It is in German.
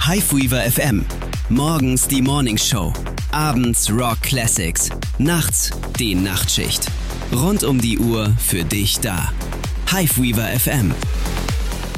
Hiveweaver FM. Morgens die Morning Show. Abends Rock Classics. Nachts die Nachtschicht. Rund um die Uhr für dich da. Hiveweaver FM.